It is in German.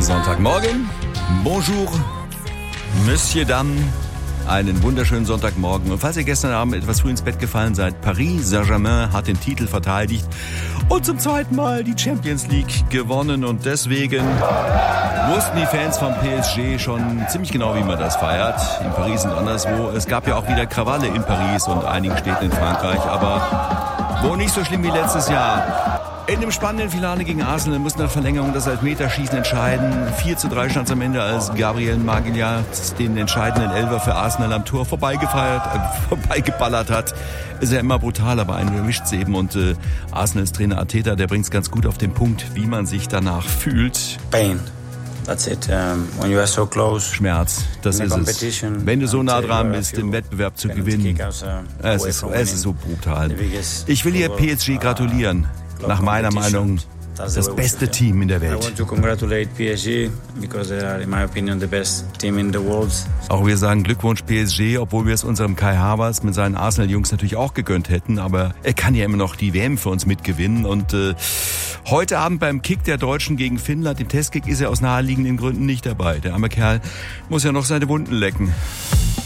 Sonntagmorgen. Bonjour, Monsieur, Dame. Einen wunderschönen Sonntagmorgen. Und falls ihr gestern Abend etwas früh ins Bett gefallen seid, Paris Saint-Germain hat den Titel verteidigt und zum zweiten Mal die Champions League gewonnen. Und deswegen wussten die Fans von PSG schon ziemlich genau, wie man das feiert. In Paris und anderswo. Es gab ja auch wieder Krawalle in Paris und einigen Städten in Frankreich, aber wohl nicht so schlimm wie letztes Jahr. In dem spannenden Finale gegen Arsenal mussten nach Verlängerung das Elfmeterschießen entscheiden. 4:3 stand es am Ende, als Gabriel Magalhaes den entscheidenden Elfer für Arsenal am Tor vorbeigeballert hat. Ist ja immer brutal, aber einen erwischt's eben. Und Arsenals Trainer Arteta, der bringt's ganz gut auf den Punkt, wie man sich danach fühlt. Pain. That's it. When you are so close. Schmerz, das ist es. Wenn du so nah dran bist, im Wettbewerb zu gewinnen, es ist so brutal. Ich will hier PSG gratulieren. Nach meiner Meinung das beste Team in der Welt. I want to congratulate PSG because they are, in my opinion, the best team in the world. Auch wir sagen Glückwunsch PSG, obwohl wir es unserem Kai Havertz mit seinen Arsenal-Jungs natürlich auch gegönnt hätten, aber er kann ja immer noch die WM für uns mitgewinnen. Und heute Abend beim Kick der Deutschen gegen Finnland, im Testkick, ist er aus naheliegenden Gründen nicht dabei. Der arme Kerl muss ja noch seine Wunden lecken.